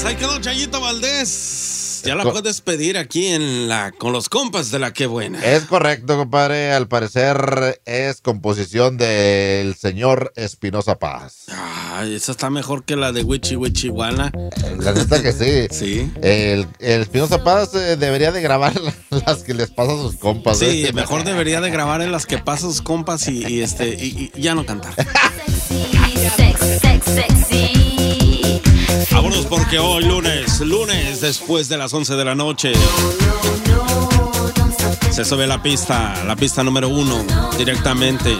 ahí quedó Chayito Valdés. Ya la puedes pedir aquí con los compas de La Qué Buena. Es correcto, compadre. Al parecer es composición del señor Espinosa Paz. Ay, esa está mejor que la de Wichi Wichihuana. La neta que sí. Sí. El Espinosa Paz debería de grabar las que les pasa a sus compas. Sí, mejor debería de grabar en las que pasa a sus compas y ya no cantar. Sexy. Vámonos porque hoy lunes después de las 11 de la noche se sube la pista número 1 directamente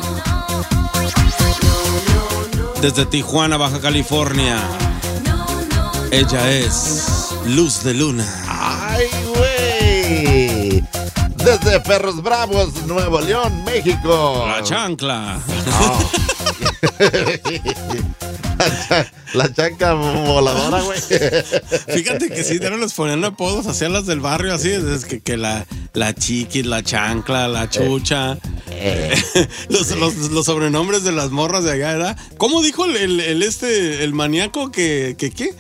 desde Tijuana, Baja California. Ella es Luz de Luna. ¡Ay, güey! Desde Perros Bravos, Nuevo León, México. La chancla. Oh. La chancla voladora, güey. Fíjate que sí, no les ponían apodos, hacían las del barrio así, es que la chiquis, la chancla, la chucha. Los sobrenombres de las morras de allá era. ¿Cómo dijo el maníaco que qué?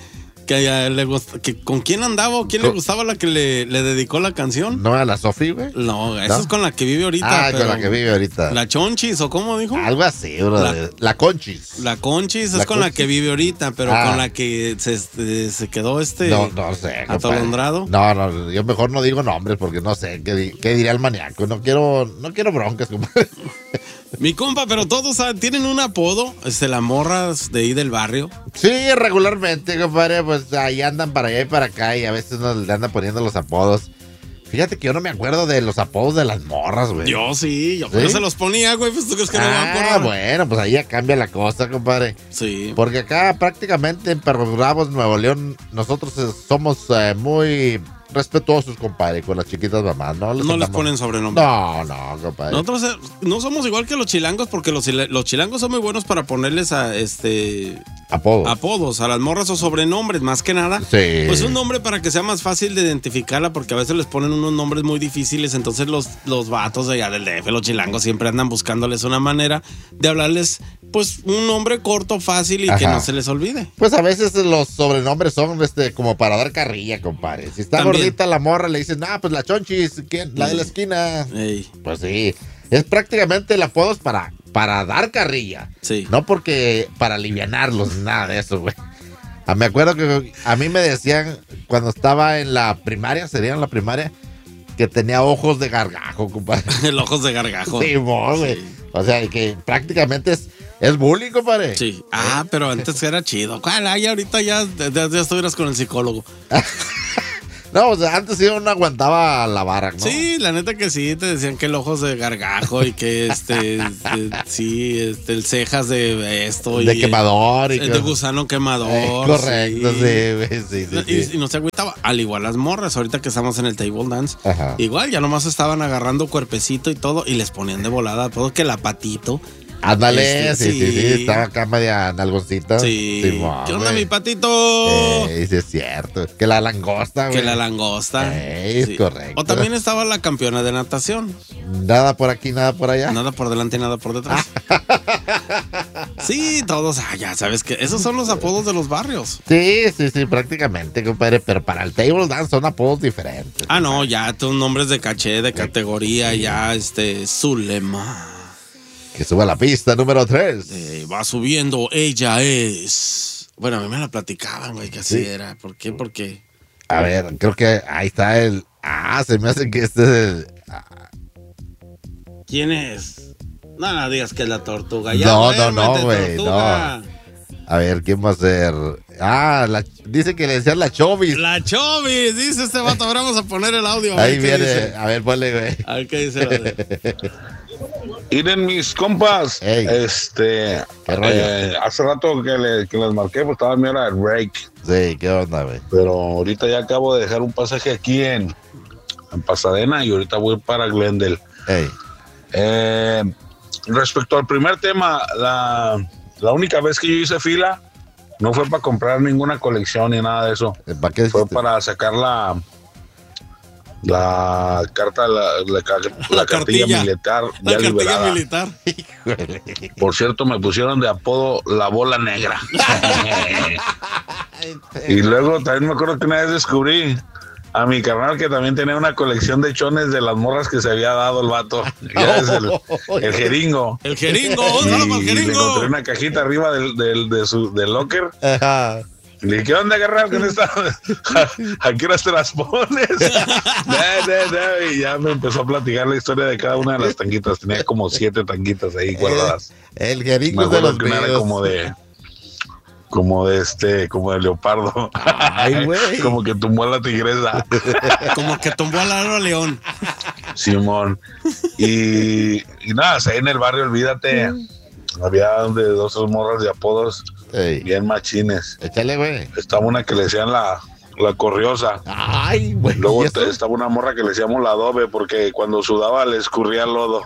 Que ¿con quién andaba o quién le gustaba la que le dedicó la canción? ¿No era la Sofi, güey? No, esa es con la que vive ahorita. Ah, con la que vive ahorita. La Chonchis, ¿o cómo dijo? Algo así, bro. La Conchis. La Conchis es con la que vive ahorita, pero con la que se quedó no sé, atolondrado. No, yo mejor no digo nombres porque no sé qué diría el maníaco. No quiero broncas, compadre. Mi compa, pero todos tienen un apodo, las morras de ahí del barrio. Sí, regularmente, compadre, pues ahí andan para allá y para acá y a veces uno le anda poniendo los apodos. Fíjate que yo no me acuerdo de los apodos de las morras, güey. Yo sí, se los ponía, güey, pues tú crees que no me acuerdo. Ah, bueno, pues ahí ya cambia la cosa, compadre. Sí. Porque acá prácticamente en Perros Bravos, Nuevo León, nosotros somos muy respetuosos, compadre, con las chiquitas mamás, ¿no? Les ponen sobrenombre. No, compadre. Nosotros no somos igual que los chilangos porque los chilangos son muy buenos para ponerles apodos a las morras o sobrenombres, más que nada. Sí. Pues un nombre para que sea más fácil de identificarla porque a veces les ponen unos nombres muy difíciles, entonces los vatos de allá del DF, los chilangos siempre andan buscándoles una manera de hablarles pues un nombre corto, fácil y que no se les olvide. Pues a veces los sobrenombres son como para dar carrilla, compadre. Si está gordita la morra, le dicen, pues la Chonchis, ¿quién? La de la esquina. Ey. Pues sí, es prácticamente el apodo para dar carrilla. Sí. No porque para alivianarlos, nada de eso, güey. Me acuerdo que a mí me decían cuando estaba en la primaria, que tenía ojos de gargajo, compadre. El ojos de gargajo. Sí, güey. Sí. O sea, que prácticamente es bullying, compadre. Sí. Pero antes era chido. Y ahorita ya estuvieras con el psicólogo. No, o sea, antes sí uno aguantaba la vara, ¿no? Sí, la neta que sí, te decían que el ojos de gargajo y que el cejas de esto. De quemador. De gusano quemador. Correcto, sí. Y no se agüitaba. Al igual las morras, ahorita que estamos en el table dance. Ajá. Igual, ya nomás estaban agarrando cuerpecito y todo y les ponían de volada todo que la patito. Ándale, sí, estaba acá media nalgoncita. Sí. ¿Qué onda, mi patito? Sí, es cierto. Que la langosta, güey. Que la langosta. Es correcto. O también estaba la campeona de natación. Nada por aquí, nada por allá. Nada por delante, nada por detrás. Sí, todos, ya sabes que esos son los apodos de los barrios. Sí, prácticamente, compadre. Pero para el table dance son apodos diferentes. No, ya, tus nombres de caché, de categoría, ya, Zulema. Que suba la pista número 3. Va subiendo, ella es. Bueno, a mí me la platicaban, güey, que así era. ¿Por qué? Porque. A ver, creo que ahí está el. Se me hace que este es el. ¿Quién es? No digas que es la tortuga. No, güey, no. A ver, ¿quién va a ser? Dice que le decían la Chovis. La Chovis, dice este vato. Ahora vamos a poner el audio. Ahí viene. Dice. A ver, ponle, güey. A ver qué dice el audio. Miren mis compas, Ey, hace rato que les marqué, pues estaba en mi hora del break. Sí, ¿qué onda, güey? Pero ahorita ya acabo de dejar un pasaje aquí en Pasadena y ahorita voy para Glendale. Respecto al primer tema, la única vez que yo hice fila no fue para comprar ninguna colección ni nada de eso. ¿Para qué? Fue para sacar la la carta, la cartilla cartilla. militar La ya cartilla liberada. militar. Híjole. Por cierto, me pusieron de apodo la bola negra. Y luego también me acuerdo que una vez descubrí a mi carnal que también tenía una colección de chones de las morras que se había dado el vato. Ya es el jeringo. El jeringo, un saludo al Y le encontré jeringo. una cajita arriba del locker. Ajá. Y le dije, ¿qué onda, carnal? ¿Con esta? ¿A qué horas te las pones? Y ya me empezó a platicar la historia de cada una de las tanquitas. Tenía como 7 tanquitas ahí guardadas. El Me jeringo de acuerdo los que una era míos. como de leopardo. Ay, güey. Como que tumbó a la tigresa. Como que tumbó al Lalo León. Simón. Y nada, ahí en el barrio, olvídate. Había de 2 o 3 morras de apodos Ey, bien machines. échale, güey. Estaba una que le decían la corriosa. Ay, güey. Luego ¿y eso? estaba una morra que le decíamos la adobe porque cuando sudaba le escurría el lodo.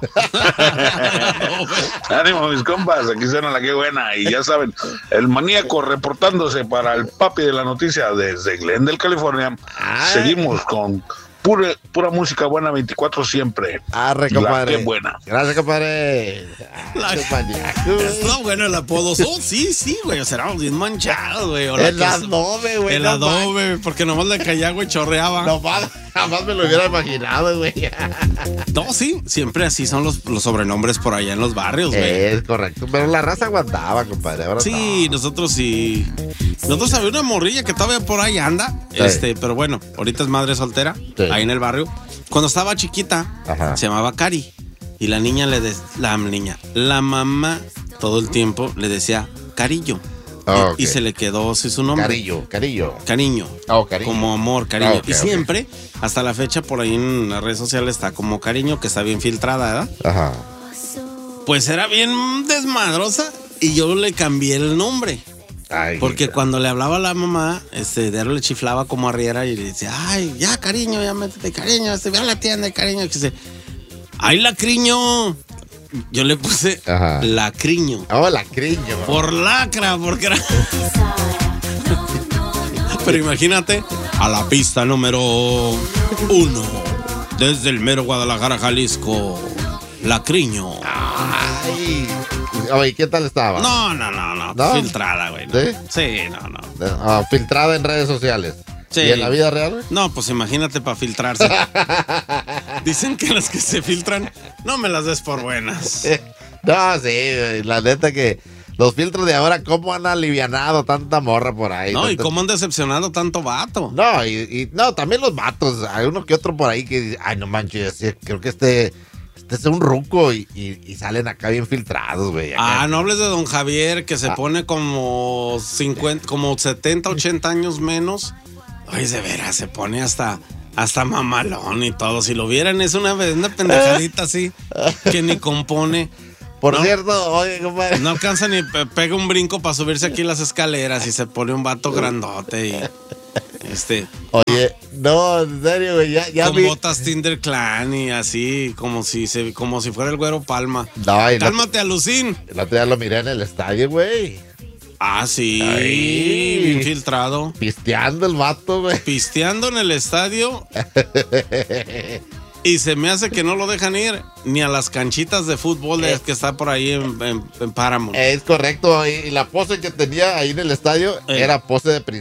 Ánimo, mis compas, aquí suena la que buena. Y ya saben, el maníaco reportándose para el papi de la noticia desde Glendale, California. Ay. Seguimos con pura música buena 24 siempre. Arre, La compadre. que buena. Gracias, compadre. La- Qué maníaco, güey. Está bueno el apodo. Oh, sí, güey. O sea, éramos bien manchados, güey. O la El que- adobe, güey. El no adobe, porque nomás le caía, güey, chorreaba. manches. Jamás me lo hubiera imaginado, güey. No, sí, siempre así son los sobrenombres por allá en los barrios, güey. Es correcto. Pero la raza aguantaba, compadre. Ahora Sí, nosotros sí. Nosotros había una morrilla que todavía por ahí anda. Sí. Pero bueno, ahorita es madre soltera, Sí. ahí en el barrio. Cuando estaba chiquita, Ajá. se llamaba Cari. Y la niña la mamá todo el tiempo le decía Carillo. Ah, ok. Y se le quedó así su nombre. Cariño. Cariño. Oh, cariño. Como amor, cariño. Ah, ok, y ok. siempre, hasta la fecha, por ahí en las redes sociales está como Cariño, que está bien filtrada, ¿verdad? Ajá. Pues era bien desmadrosa y yo le cambié el nombre. Ay, Porque cuando le hablaba a la mamá, diario le chiflaba como arriera y le decía, ay, ya, cariño, ya métete, cariño, ve a la tienda, cariño. Que dice, ay, lacriño. Yo le puse Ajá. lacriño. Oh, la criño. Por lacra, porque era. Pero imagínate, a la pista número 1, desde el mero Guadalajara, Jalisco, lacriño. Ay. Oye, ¿qué tal estaba? No, ¿No? filtrada, güey. ¿no? ¿Sí? Sí, no. Filtrada en redes sociales. Sí. ¿Y en la vida real, güey? No, pues imagínate para filtrarse. Dicen que las que se filtran, no me las des por buenas. No, sí, güey, la neta que los filtros de ahora, ¿cómo han alivianado tanta morra por ahí? No, y Tanta- cómo han decepcionado tanto vato. No, y no, también los vatos. Hay uno que otro por ahí que dice, ay, no manches, sí, creo que este es un ruco y salen acá bien filtrados, güey. acá. No hables de don Javier, que se pone como 50, como 70, 80 años menos. Ay, de veras, se pone hasta mamalón y todo. Si lo vieran, es una pendejadita así, que ni compone. Por no. cierto, oye, compadre. No alcanza ni pega un brinco para subirse aquí las escaleras y se pone un vato grandote y Oye, no, en serio, güey, ya con vi. botas Tinder Clan y así, como si fuera el Güero Palma. No, y Cálmate, Alucín. el otro día lo miré en el estadio, güey. Sí, Ay. infiltrado. Pisteando el vato, güey. Pisteando en el estadio. Y se me hace que no lo dejan ir ni a las canchitas de fútbol que está por ahí en Paramount. Es correcto, y la pose que tenía ahí en el estadio era pose de